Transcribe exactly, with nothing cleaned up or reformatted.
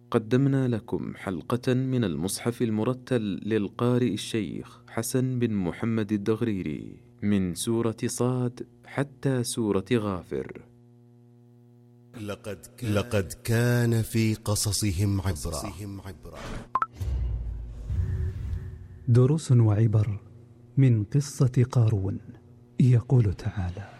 قدمنا لكم حلقة من المصحف المرتل للقارئ الشيخ حسن بن محمد الدغريري من سورة صاد حتى سورة غافر. لقد كان, لقد كان في قصصهم عبرة. دروس وعبر من قصة قارون. يقول تعالى: